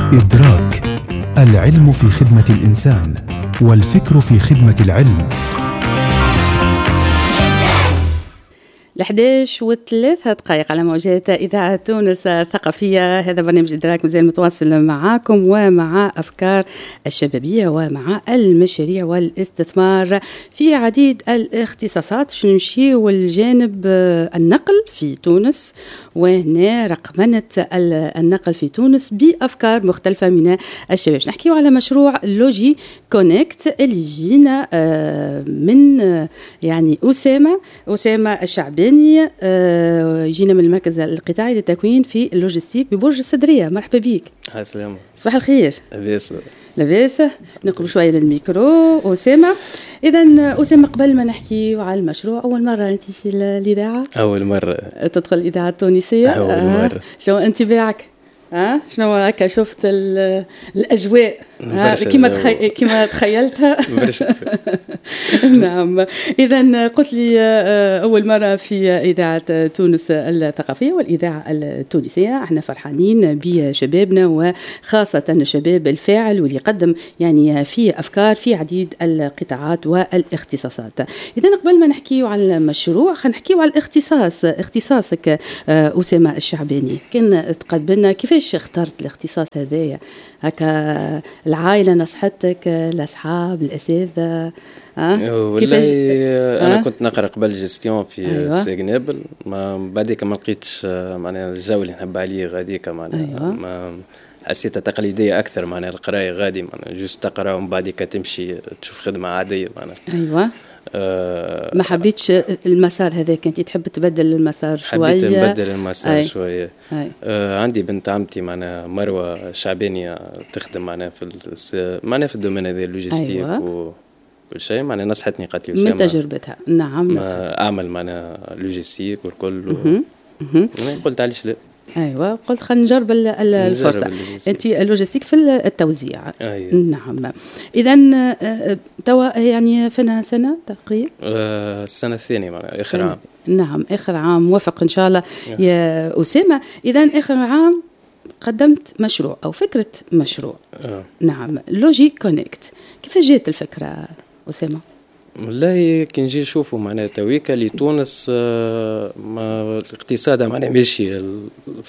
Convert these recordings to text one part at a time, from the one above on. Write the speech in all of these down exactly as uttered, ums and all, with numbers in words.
إدراك: العلم في خدمة الإنسان والفكر في خدمة العلم. الحداش وثلاثة دقائق على موجات إذاعة تونس الثقافية. هذا برنامج إدراك مازال متواصل معاكم ومع أفكار الشبابية ومع المشاريع والاستثمار في عديد الاختصاصات. نمشيو الجانب النقل في تونس، وهنا رقمنة النقل في تونس بأفكار مختلفة من الشباب. نحكيو على مشروع لوجي كونكت اللي جينا من يعني أسامة أسامة الشعباني، جينا من المركز القطاعي للتكوين في اللوجستيك ببرج الصدرية. مرحبا بك. السلام. صباح الخير. لاباس لاباس. نقرب شوية للميكرو أسامة. إذا أسامة، قبل ما نحكي على المشروع، أول مرة أنت في الإذاعة؟ أول مرة تدخل الإذاعة التونسية؟ أول مرة. آه. شو انطباعك؟ ها شنو هكا شفت الاجواء كما تخي... كما تخيلتها؟ نعم. اذا قلت لي اول مره في اذاعه تونس الثقافيه والاذاعه التونسيه. احنا فرحانين بشبابنا وخاصه الشباب الفاعل واللي يقدم يعني في افكار في عديد القطاعات والاختصاصات. اذا قبل ما نحكيو على المشروع خلينا نحكيو على الاختصاص. اختصاصك اسامه الشعباني كان تقدمنا كيف كيفاش اخترت الاختصاص هذايا؟ هكا العائله نصحتك، الاصحاب، الاساتذه؟ أه كيفاش؟ انا أه؟ كنت نقرا قبل جيستيون في أيوة. في سيغنابل، ما بعديك ما لقيتش معناها الجو اللي نحب عليه غاديك، معناها أيوة. ما حسيتها تقليديه اكثر، معناها القرايه غادي معناها جوست تقرا ومن بعديك تمشي تشوف خدمه عاديه معناها. ايوه. أه ما حبيتش المسار هذا، كنت تحب تبدل المسار شويه؟ حبيت نبدل المسار أي. شويه أي. أه عندي بنت عمتي معناها مروه شعبانيه تخدم معناها في معناها في الدومين هذا اللوجستيك أيوة. وكل شيء معناها نصحتني قالت لي من تجربتها. نعم اعمل معناها لوجستيك والكل و... قلت علاش لا. ايوه قلت خلينا نجرب الفرصه. انت اللوجستيك في التوزيع. أيوة. نعم. اذا توا يعني فينا سنه تقريبا؟ أه السنه الثانيه معناها اخر عام. نعم اخر عام موفق ان شاء الله يا اسامه. اذا اخر عام قدمت مشروع او فكره مشروع. أه. نعم لوجي كونكت. كيف جات الفكره اسامه؟ والله كي نجي نشوفوا معناها تويكا لتونس ما الاقتصاد معناها ماشي في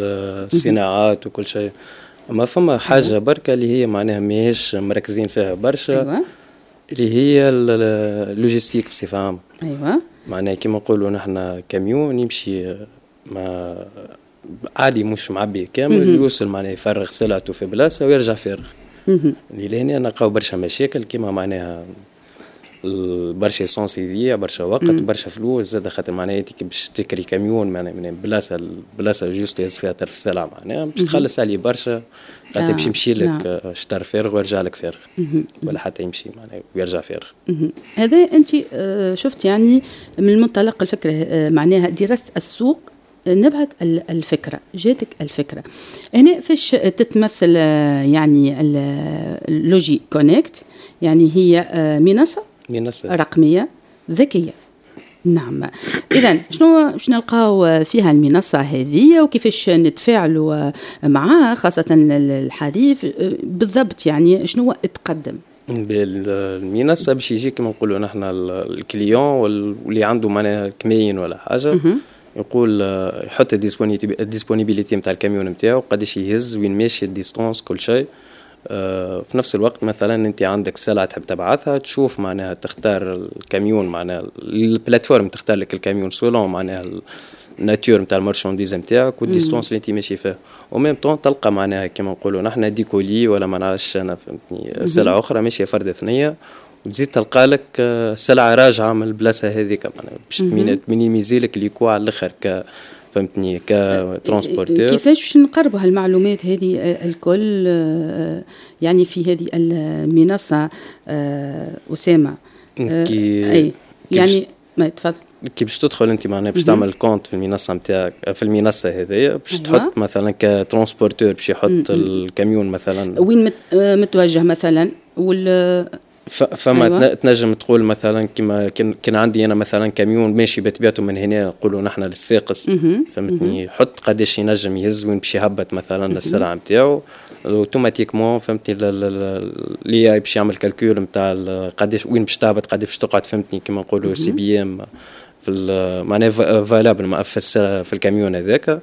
الصناعات وكل شيء، ما فما حاجه بركه اللي هي معناها ماهيش مركزين فيها برشا. أيوة. اللي هي اللوجستيك بصفه عامه. ايوه معناها كيما نقولوا نحن كاميون يمشي ما عادي مش معبي كامل، يوصل معناها يفرغ سلعته في بلاصه ويرجع فارغ. اللي لهنا نلقاو برشا مشاكل كيما معناها برشا اسونس يضيع، برشا وقت، برشا فلوس زاد، خاطر معناها انت باش تكري كاميون معناها من بلاصه بلاصه جوست يهز فيها طرف سلعه معناها باش تخلص عليه برشا، خاطر باش يمشي لك شطر فارغ ويرجع لك فارغ، ولا حتى يمشي معناها ويرجع فارغ. هذا انت شفت يعني من المنطلق الفكره معناها درست السوق، نبهت الفكرة، جاتك الفكرة هنا فيش تتمثل يعني اللوجي كونكت، يعني هي منصة منصة رقمية ذكية. نعم. إذن شنو شنو نلقاو فيها المنصة هذه وكيفاش نتفاعلوا معها، خاصة الحديث بالضبط يعني شنو تقدم؟ بالمنصة باش يجي كما نقولوا نحن الكليون واللي عنده معناها كمين ولا حاجة يقول يحط الديسبونيبيليتي نتاع الكاميون نتاعو، قداش يهز، وين ماشي، الديستانس، كل شيء. في نفس الوقت مثلا انت عندك سلعه تحب تبعثها، تشوف معناها تختار الكاميون معناها البلاتفورم تختار لك الكاميون سولون معناها الناتور نتاع المارشانديز نتاعك والديستانس اللي انت ماشي فيها، وميم طون تلقى معناها كما نقولوا نحن ديكولي ولا ما نعرفش انا فهمتني سلعه اخرى ماشيه فرد ثنيه، وتزيد تلقى لك سلعه راجعه من البلاصه هذيك معناها باش تمينيميزي لك ليكو على الاخر ك فهمتني كترانسبورتور. كيفاش باش نقربوا هالمعلومات هذه الكل يعني في هذه المنصة أسامة؟ أي يعني ما تفضل. كي باش تدخل انت معناها باش تعمل كونت في المنصه نتاعك، في المنصه هذيا باش أيوة. تحط مثلا كترانسبورتور باش يحط م-م. الكاميون مثلا وين متوجه مثلا وال فما أيوة. تنجم تقول مثلا كما كان عندي انا مثلا كاميون ماشي بطبيعته من هنا نقولوا نحن لصفاقس فهمتني حط قداش ينجم يهز وين باش يهبط مثلا السلعه نتاعو اوتوماتيكمون فهمتني اللي باش يعمل كالكول نتاع قداش وين باش تهبط قداش باش تقعد فهمتني كما نقولوا سي بي ام في معناها فالابل مؤفس في الكاميون هذاك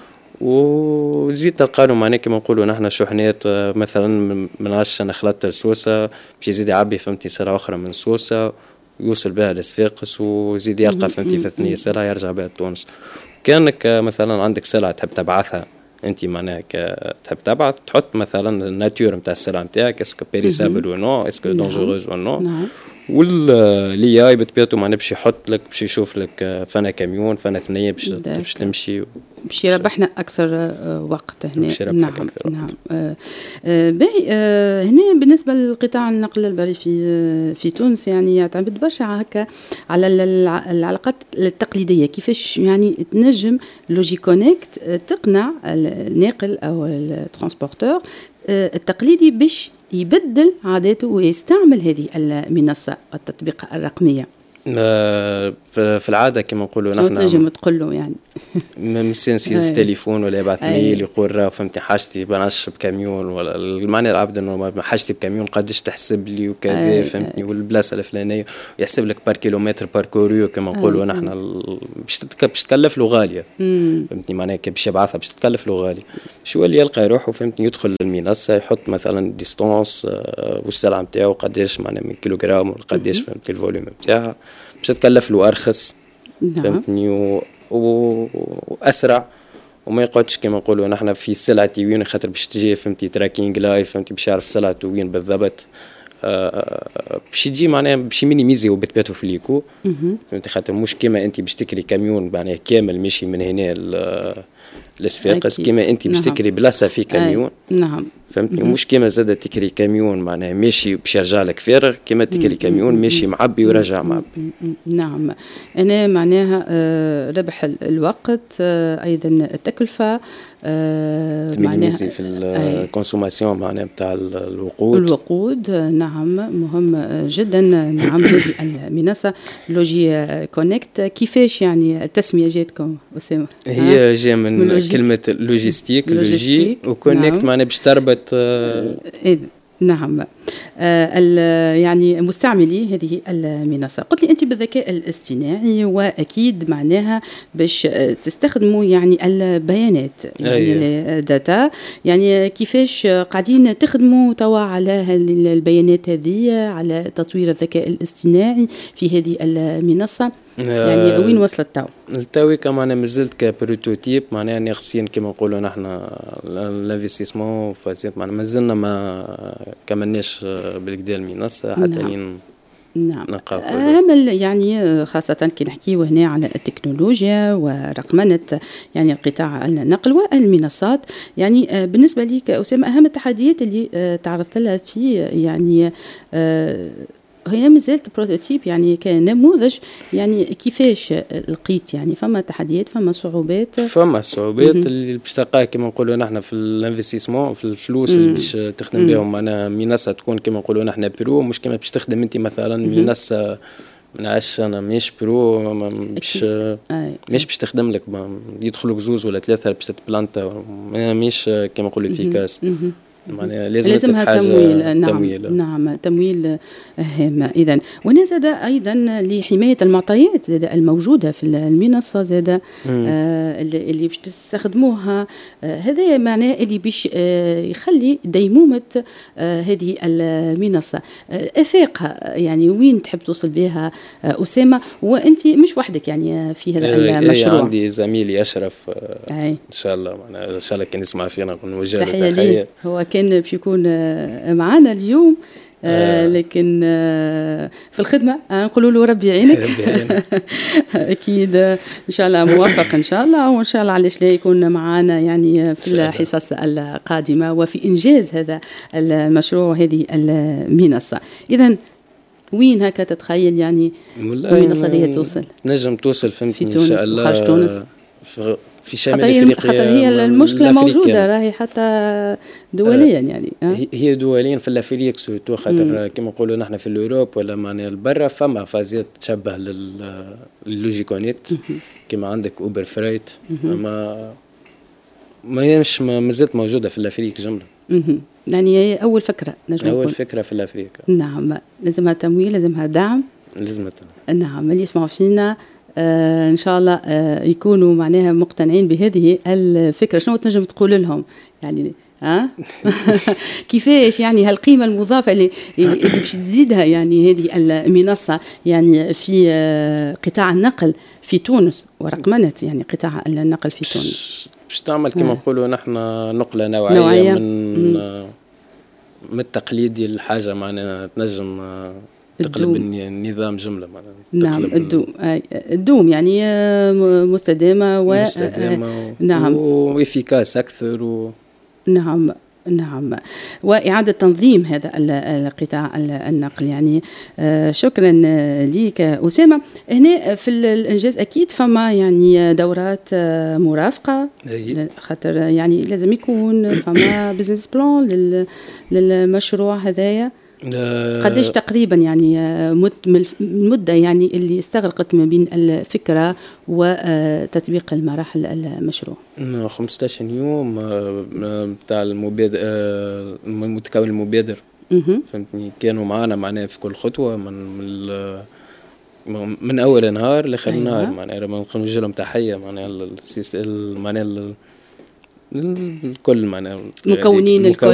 وزيد تلقى له معناها كما نقولوا نحن شحنات مثلا من عشرة انا خلطت لسوسه باش يزيد يعبي فهمتي سلعه اخرى من سوسه يوصل بها لصفاقس وزيد يلقى فهمتي في ثنيه سلعه يرجع بها لتونس. كانك مثلا عندك سلعه تحب تبعثها انت معناها تحب تبعث تحط مثلا الناتور نتاع السلعه نتاعك اسكو بيريسابل و نو اسكو دونجوروز و نو واللي اي بطبيعته معناها باش يحط لك باش يشوف لك فانا كاميون فانا ثنيه باش باش تمشي باش يربحنا اكثر وقت هنا. نعم أكثر نعم آه آه باهي آه هنا بالنسبه لقطاع النقل البري في في تونس يعني يعتمد برشا هكا على العلاقات التقليديه كيفاش يعني تنجم لوجي كونيكت تقنع الناقل او الترانسبورتور التقليدي باش يبدل عاداته ويستعمل هذه المنصة التطبيق الرقمية. في العادة كما نقولوا نحن نجم تقول له يعني مسنس يهز تليفون ولا يبعث ميل يقول راه فهمتي حاجتي بنعش بكاميون ولا المعنى العبد انه حاجتي بكاميون قداش تحسب لي وكذا فهمتني والبلاصه الفلانيه يحسب لك بار كيلومتر باركوريو كما نقولوا نحن باش باش تكلف له غاليه فهمتني معناها باش يبعثها باش تكلف له غالي شو اللي يلقى يروح فهمتني يدخل المنصه يحط مثلا ديستانس والسلعه نتاعو قداش معناها من كيلوغرام وقداش فهمتي الفوليوم نتاعها باش تكلف له ارخص فهمتني و... و... واسرع وما يقعدش كما نقولوا نحن في سلعه وين خاطر باش تجي فهمتي تراكينج لايف فهمتي باش يعرف سلعته وين بالضبط باش يجي معناها باش يمينيميزي وبطبيعته في ليكو فهمتي خاطر مش كيما انت باش تكري كاميون معناها كامل ماشي من هنا لصفاقس كيما انت باش تكري بلاصه في كاميون نعم فهمتني ومش كيما زاد تكري كاميون معناها ماشي باش يرجع لك فارغ كيما تكري كاميون ماشي معبي وراجع معبي. نعم انا معناها آه ربح الوقت آه ايضا التكلفه آه معناها في الكونسوماسيون معناها نتاع الوقود الوقود نعم مهم جدا. نعم هذه المنصه لوجي كونكت كيفاش يعني التسميه جاتكم أسامة؟ هي جايه من, من كلمه لوجيستيك لوجي وكونكت معناها باش تربط آه إيه نعم آه يعني مستعملي هذه المنصة. قلت لي أنت بالذكاء الاصطناعي وأكيد معناها باش تستخدموا يعني البيانات يعني الداتا يعني كيفاش قاعدين تخدموا توا على البيانات هذه على تطوير الذكاء الاصطناعي في هذه المنصة يعني وين وصلت تو؟ التوي كما انا مازلت كبروتوتيب معناها ناقصين كما نقولوا نحن الانفستيسمون فازيت معناها مازلنا ما كملناش بالكدا المنصه حتى لين نعم أهم يعني خاصة كي نحكيو هنا على التكنولوجيا ورقمنة يعني القطاع النقل والمنصات يعني بالنسبة لي أسامة أهم التحديات اللي تعرضت لها في يعني هنا مازالت بروتوتيب يعني كنموذج يعني كيفاش لقيت يعني فما تحديات فما صعوبات فما صعوبات اللي باش تلقاها كما نقولوا نحن في الانفستيسمون في الفلوس اللي باش تخدم بهم معناها منصه تكون كما نقولوا نحن برو مش كما باش تخدم انت مثلا منصه من عش انا مش برو مش مش باش تخدم لك يدخلوا زوز ولا ثلاثه باش تبلانتا مش كما نقولوا افيكاس معناها لازم لازمها تمويل. نعم تمويل. نعم تمويل هام. إذن وهنا زاد أيضا لحماية المعطيات زاد الموجودة في المنصة زاد آه اللي باش تستخدموها آه هذا معناه اللي باش آه يخلي ديمومة آه هذه المنصة آه أفاقها يعني وين تحب توصل بها آه أسامة وأنت مش وحدك يعني في هذا آه المشروع. عندي زميلي أشرف آه إن شاء الله إن شاء الله كان يسمع فينا نوجه له تحية. هو كان باش يكون معنا اليوم آه لكن آه في الخدمة نقولوا له ربي يعينك أكيد إن شاء الله موفق إن شاء الله وإن شاء الله علاش لا يكون معنا يعني في الحصص القادمة وفي إنجاز هذا المشروع وهذه المنصة. إذن وين هكا تتخيل يعني المنصة دي توصل؟ نجم توصل في تونس وخارج تونس في شمال افريقيا. خاطر هي المشكله موجوده راهي حتى دوليا يعني أه هي دوليا في الافريق سورتو، خاطر كما نقولوا نحن في الاوروب ولا معناها برا فما فازات تشبه لللوجي كونيكت كما عندك اوبر فرايت، اما ما مش ما زالت موجوده في الافريق جمله. يعني هي اول فكره نجم اول فكره في الافريق. نعم، لازمها تمويل، لازمها دعم، لازمها دعم. نعم، اللي يسمعوا فينا آه ان شاء الله آه يكونوا معناها مقتنعين بهذه الفكره. شنو تنجم تقول لهم يعني ها كيفاش يعني هالقيمه المضافه اللي اللي باش تزيدها يعني هذه المنصه يعني في آه قطاع النقل في تونس ورقمنه يعني قطاع النقل في تونس، باش تعمل كما نقولوا نحن نقله نوعيه, نوعية. من آه من التقليدي لحاجه معناها تنجم آه تقلب النظام جمله معناها. نعم الدوم الدوم يعني مستدامه و مستدامه نعم وافيكاس اكثر و... نعم نعم، وإعادة تنظيم هذا القطاع النقل يعني. شكرا لك أسامة. هنا في الإنجاز أكيد فما يعني دورات مرافقة، خاطر يعني لازم يكون فما بزنس بلان للمشروع هذايا. قديش تقريبا يعني المدة يعني اللي استغرقت ما بين الفكرة وتطبيق المراحل المشروع؟ خمسة عشر يوم بتاع المبادر المتكون المبادر، فهمتني، كانوا معنا معناها في كل خطوة من من أول نهار لآخر أيوة. نهار معناها نوجه لهم تحية معناها معناها الكل معناها مكونين الكل